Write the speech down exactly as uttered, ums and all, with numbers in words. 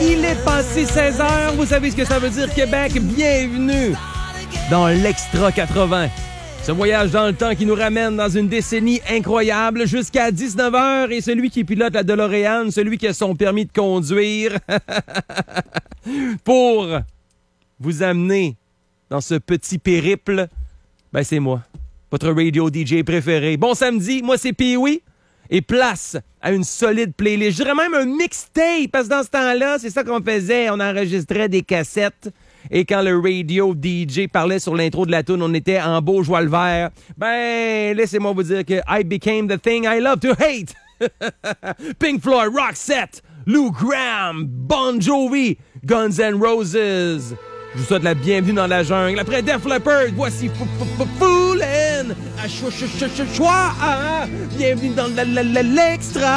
Il est passé seize heures. Vous savez ce que ça veut dire, Québec? Bienvenue dans l'Extra quatre-vingts. Ce voyage dans le temps qui nous ramène dans une décennie incroyable jusqu'à dix-neuf heures. Et celui qui pilote la DeLorean, celui qui a son permis de conduire, pour vous amener dans ce petit périple, ben c'est moi, votre radio D J préféré. Bon samedi, moi c'est Pee-Wee. Et place à une solide playlist. Je dirais même un mixtape, parce que dans ce temps-là, c'est ça qu'on faisait. On enregistrait des cassettes. Et quand le radio D J parlait sur l'intro de la tune, on était en beau joie le vert. Ben, laissez-moi vous dire que I became the thing I love to hate. Pink Floyd, Roxette, Lou Gramm, Bon Jovi, Guns N' Roses. Je vous souhaite la bienvenue dans la jungle. Après Def Leppard, voici Foolin'. Bienvenue dans l'Extra.